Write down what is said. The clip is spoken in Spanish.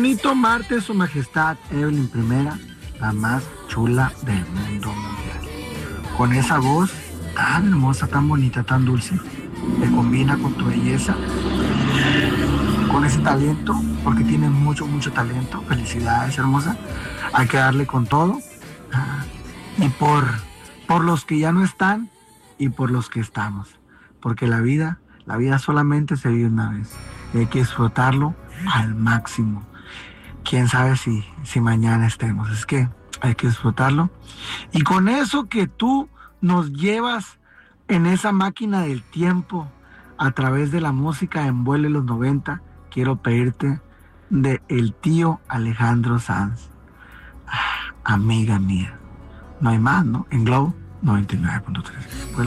bonito martes, Su Majestad Evelyn I, la más chula del mundo mundial. Con esa voz tan hermosa, tan bonita, tan dulce, que combina con tu belleza, con ese talento, porque tienes mucho, mucho talento. Felicidades, hermosa. Hay que darle con todo. Y por los que ya no están y por los que estamos. Porque la vida solamente se vive una vez. Y hay que disfrutarlo al máximo. Quién sabe si mañana estemos. Es que hay que disfrutarlo. Y con eso que tú nos llevas en esa máquina del tiempo a través de la música en Vuelo los 90, quiero pedirte de el tío Alejandro Sanz. Amiga mía. No hay más, ¿no? En Globo 99.3.